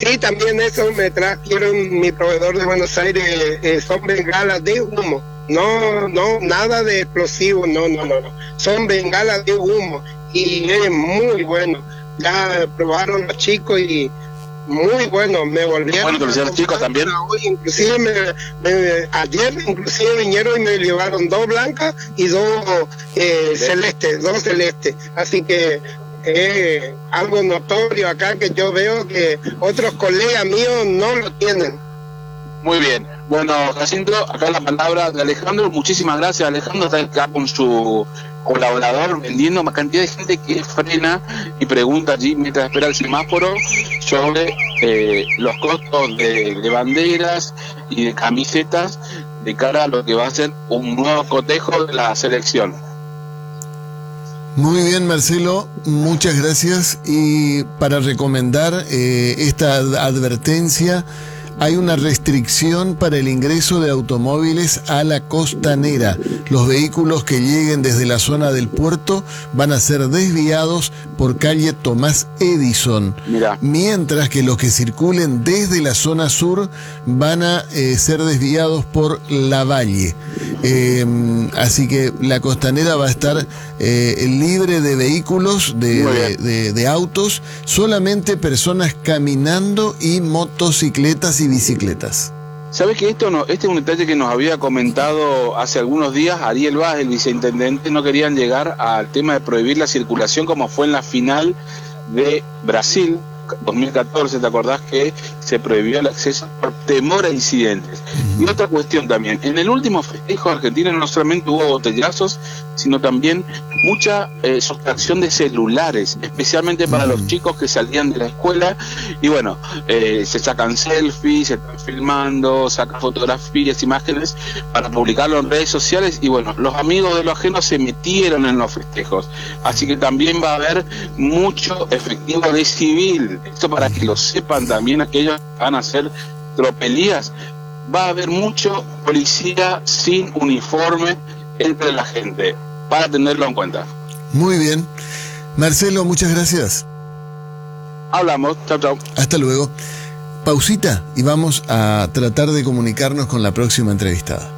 Y también eso me trajeron mi proveedor de Buenos Aires, son bengalas de humo. No, nada de explosivo, no. Son bengalas de humo y es muy bueno. Ya probaron los chicos y muy bueno, me volvieron. Bueno, que lo hicieron los chicos también. Hoy, inclusive, ayer inclusive vinieron y me llevaron 2 blancas y 2 celestes, 2 celestes. Así que algo notorio acá que yo veo que otros colegas míos no lo tienen. Muy bien. Bueno, Jacinto, acá la palabra de Alejandro. Muchísimas gracias, Alejandro. Está acá con su colaborador vendiendo una cantidad de gente que frena y pregunta allí mientras espera el semáforo sobre los costos de banderas y de camisetas de cara a lo que va a ser un nuevo cotejo de la selección. Muy bien, Marcelo, muchas gracias. Y para recomendar esta advertencia, hay una restricción para el ingreso de automóviles a la costanera. Los vehículos que lleguen desde la zona del puerto van a ser desviados por calle Tomás Edison. Mirá. Mientras que los que circulen desde la zona sur van a ser desviados por Lavalle. Así que la costanera va a estar libre de vehículos, de autos, solamente personas caminando y motocicletas y bicicletas. ¿Sabes que este es un detalle que nos había comentado hace algunos días Ariel Vaz, el viceintendente? No querían llegar al tema de prohibir la circulación como fue en la final de Brasil 2014, ¿te acordás que se prohibió el acceso por temor a incidentes? Y otra cuestión también, en el último festejo Argentina no solamente hubo botellazos, sino también mucha sustracción de celulares, especialmente para los chicos que salían de la escuela, y bueno, se sacan selfies, se están filmando, sacan fotografías, imágenes para publicarlo en redes sociales, y bueno, los amigos de los ajenos se metieron en los festejos, así que también va a haber mucho efectivo de civil. Esto para que lo sepan también aquellos que van a hacer tropelías. Va a haber mucho policía sin uniforme entre la gente, para tenerlo en cuenta. Muy bien. Marcelo, muchas gracias. Hablamos, chau. Hasta luego. Pausita y vamos a tratar de comunicarnos con la próxima entrevistada.